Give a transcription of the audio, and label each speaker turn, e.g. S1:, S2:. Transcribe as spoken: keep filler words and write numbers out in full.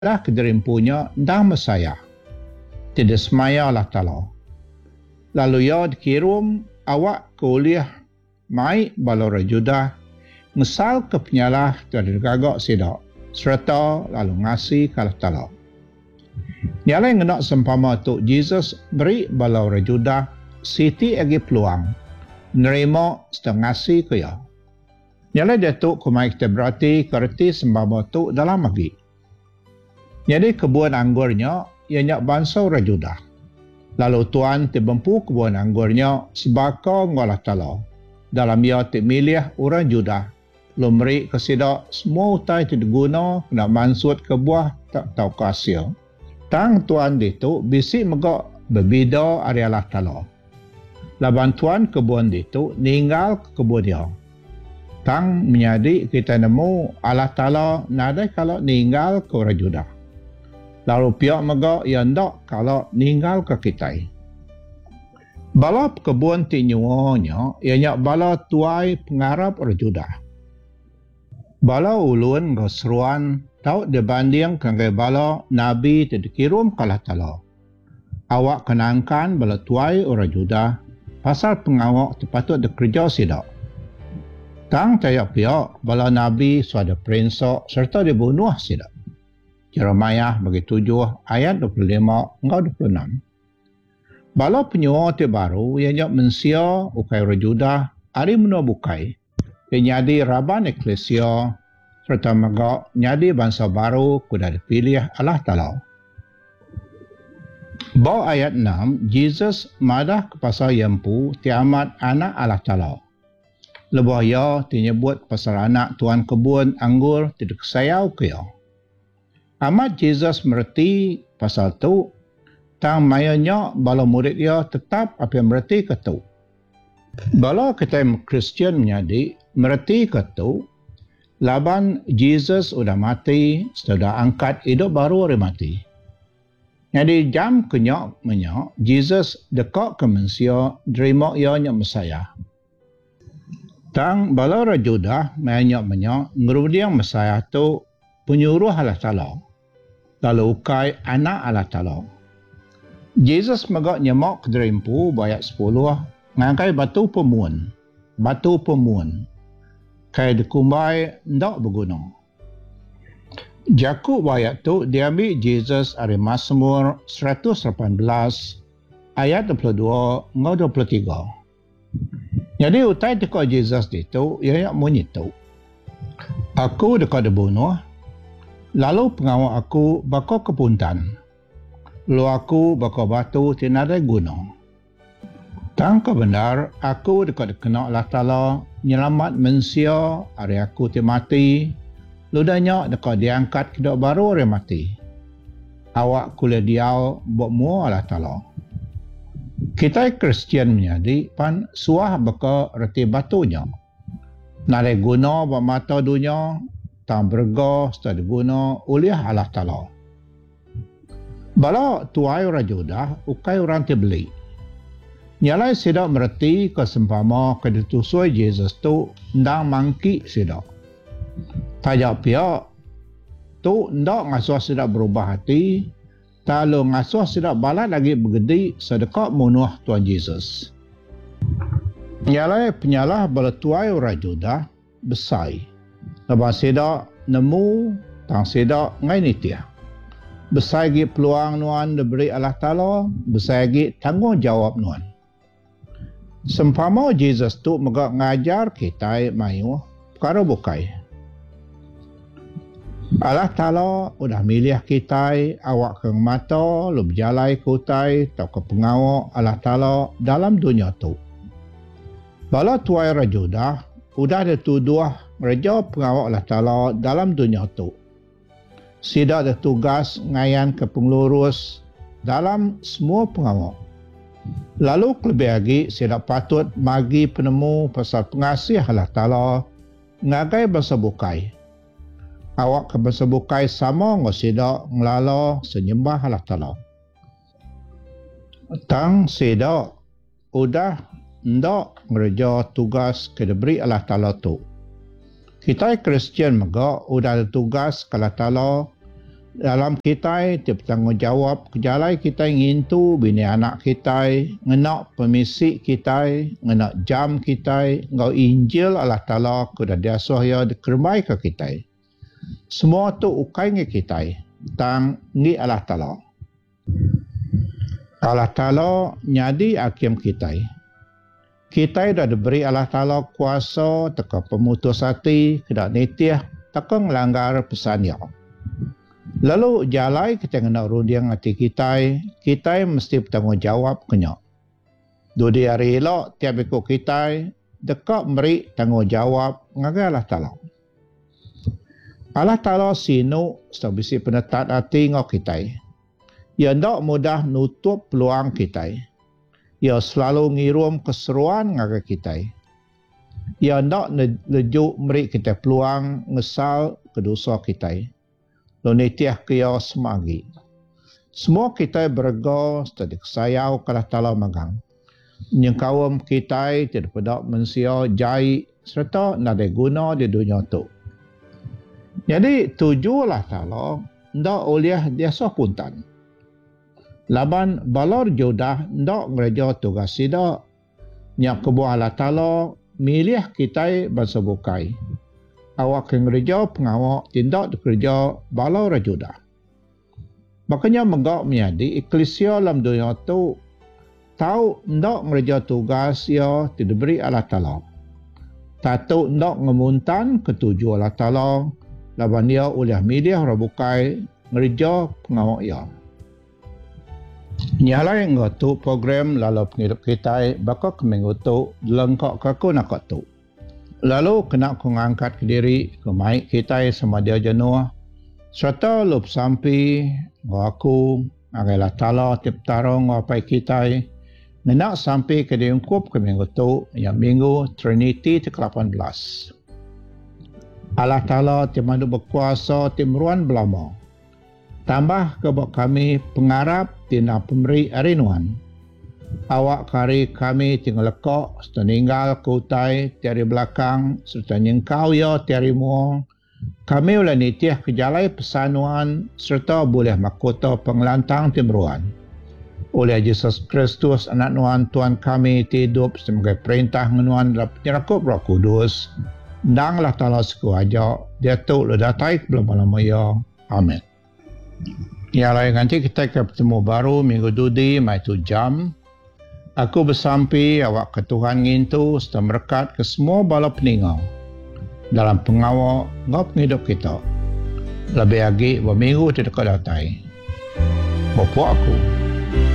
S1: dah kederimpunya dan Mesaya. Tidak semaya Allah Ta'ala. Lalu ia dikirim awak ke uliah mai balora judah ngesal ke penyalah dari gagak sidak serta lalu ngasih ke Allah Ta'ala. Nyala yang nak sempama tu Jesus beri balora judah siti agi peluang nerima setengah ngasih ke ia. Nyala dia tu kumai kita berarti kerti sempama tu dalam lagi. Jadi kebun anggurnya ianya bangsa orang Judah. Lalu Tuhan tibempu kebun anggurnya sebaka Allah Ta'ala. Dalam ia timilih orang Judah. Lumri kesidak semua utai diguna kena mansut ke buah tak tahu kasih. Tang Tuhan itu bisi megak berbeda dari Allah Ta'ala. Laban Tuhan kebun itu ninggal ke kebun dia. Tang menyadi kita nemu Allah Ta'ala nadai kalau ninggal ke orang Judah. Lalu pihak megak ia ndak kalau ninggal ke kita. Bala kebun tinyuanya ianya bala tuai pengarap orang Judah. Bala ulun keseruan tau dibanding dengan bala Nabi dikirim ke Allah Ta'ala. Awak kenangkan bala tuai orang Judah pasal pengawak terpatut dikerja sidak. Tang tayak pihak bala Nabi suada perinsok serta dibunuh sidak. Jeremiah bagi tujuh ayat dua puluh lima hingga dua puluh enam. Bala penyuah baru yang nak mensia ukai orang Judah hari menua bukai. Yang nyadi raban eklesia serta megak nyadi bangsa baru kuda dipilih Allah Ta'ala. Bawa ayat enam, Jesus madah ke pasal yampu tiamat anak Allah Ta'ala. Lebah ia tinyebut pasal anak tuan kebun anggur tidak sayau ke ia. Amat Jesus mereti pasal tu, tang mayanya bala murid dia tetap apa yang mereti ke tu. Bala kita Kristian menyadi, mereti ke tu, laban Jesus sudah mati, sudah angkat hidup baru orang mati. Jadi jam kenyak menyak, Jesus dekat ke manusia, terima ianya Mesaya. Tang bala orang Judah menyak menyak, ngerudiang Mesaya tu penyuruh Allah Ta'ala. Lalu ukai anak Allah Ta'ala. Jesus megak nyemak kederimpu bayat sepuluh ngakai batu pemuan. Batu pemuan. Kai dikumbai ndak berguna. Jakub bayat tu diambil Jesus dari Mazmur seratus lapan belas ayat dua puluh dua hingga dua puluh tiga. Jadi utai dekat Jesus itu ia nak menyitu. Aku dekat dibunuh. Lalu pengawal aku bakal kepuntan. Lalu aku bakal batu tinadai gunung. Tangka benar, aku dekat kena Allah Ta'ala nyelamat mensia hari aku ti mati. Ludanya dekat diangkat kedak baru hari mati. Awak kuliah diau buat mua Allah Ta'ala. Kita Kristian menyadi pan suah bakal reti batunya. Nadai guna buat mata dunia. Tang berga setelah diguna oleh Allah Ta'ala. Bala tuai orang Judah, ukai orang tibeli. Nyalai sidak mereti kesempama kedetusui Jesus tu ndang mangki sidak. Tajak pihak tu ndak ngasuh sidak berubah hati, lalu ngasuh sidak balat lagi bergedi sedekap munuh Tuhan Jesus. Nyalai penyalah bala tuai orang Judah besai. Lepas sedak nemu, tang sedak ngai nitia. Besar lagi peluang nuan diberi Allah Ta'ala, besar lagi tanggungjawab nuan. Sempama Jesus tu megak ngajar kita mayu, perkara bukai. Allah Ta'ala udah milih kita, awak ke mata, lu berjalai kutai, tau ke pengawak Allah Ta'ala dalam dunia tu. Bala tuai rajudah, udah dituduh Raja pengawal Allah Ta'ala dalam dunia tu. Sidak ada tugas ngayan ke pengurus dalam semua pengawal. Lalu lebih lagi sidak patut bagi penemu pasal pengasih Allah Ta'ala ngagai bahasa bukai. Awak ke bahasa bukai sama ngau sidak ngelala senyembah Allah Ta'ala. Tang sidak udah ndak ngerja tugas ke diberi Allah Ta'ala tu. Kita Kristian megak udah ada tugas kalau Ta'ala dalam kita ti bertanggungjawab kejalai kita ngintu bini anak kita, ngenak pemisik kita, ngenak jam kita, ngau Injil Allah Ta'ala kuda diasuh ya dikermai ke kita. Semua tu ukai ngi kita, tang ngi Allah Ta'ala. Allah Ta'ala nyadi hakim kita. Kita dah diberi Allah Ta'ala kuasa teka pemutus hati, kedak nitiah, teka ngelanggar pesan ya. Lalu jalai kita kena rundiang hati kita, kita mesti bertanggungjawab kenyak. Dudi hari elok tiap ikut kita, dekat beri tanggungjawab ngagai Allah Ta'ala. Allah Ta'ala sinu sebisi penetat hati ngau kita. Ia tidak mudah nutup peluang kita. Ia selalu ngirum keseruan ngagai kita. Ia tidak lejuk beri kita peluang ngesal kedosa kita. Lonitiah kaya semagi. Semua kita berga setelah kesayau kalau Ta'ala magang. Menyengkawam kita tidak pada mensia jai serta nada guna di dunia tu. Jadi tujulah Ta'ala ndak oleh dia sopuntan. Laban balor jodah ndak gereja tugas sida nyak kebuah Allah Ta'ala milih kita bangsa bukai. Awak yang gereja pengawak tindak di kerja balau rajudah. Makanya megak menjadi eklesia dalam dunia tu tahu ndak gereja tugas ya tidak beri Allah Ta'ala. Tahu ndak ngemuntan ketujuh Allah Ta'ala laban dia oleh media rabukai gereja pengawak ya. Nyala yang ngatu program lalu penghidup kita bakal keminggu tu lengkak kaku nak tu. Lalu kena aku ngangkat ke diri, ke maik kita sama dia jenuh. Serta lup sampai, aku, agaklah Ta'ala tip tarong wapai kita. Nenak sampai ke diungkup ke minggu tu, yang minggu Trinity ke lapan belas. Allah Ta'ala tip madu berkuasa timruan belama. Tambah ke kami pengarap tina pemberi arinuan. Awak kari kami tinggal lekok, serta ninggal ke utai tiari belakang, serta nyengkau ya tiari muang. Kami oleh nitiah kejalai pesanuan, serta boleh makota pengelantang timruan. Oleh Yesus Kristus, anak nuan Tuhan kami hidup sebagai perintah menuan dalam penyerakup Roh Kudus. Danglah Ta'ala sekuaja, dia tu le datai belum lama ya. Amin. Ya lain nanti kita ketemu baru minggu dudi, mai tu jam. Aku bersampi awak ke Tuhan ngintu serta berkat ke semua bala peningau dalam pengawal ngau penghidup kita. Lebih lagi berminggu tidak datai. Bapa aku.